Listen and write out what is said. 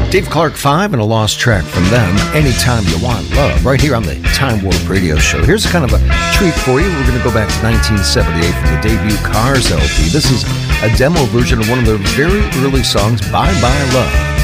Dave Clark 5 and a lost track from them, Anytime You Want Love, right here on the Time Warp Radio Show. Here's kind of a treat for you. We're going to go back to 1978 from the debut Cars LP. This is a demo version of one of their very early songs, Bye Bye Love.